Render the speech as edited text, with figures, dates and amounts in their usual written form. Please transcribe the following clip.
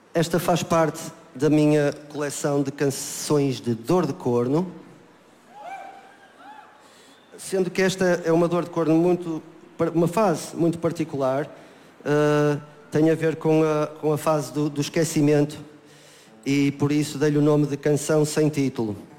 Esta faz parte da minha coleção de canções de dor de corno, sendo que esta é uma dor de corno uma fase muito particular, tem a ver com a fase do esquecimento, e por isso dei-lhe o nome de Canção Sem Título.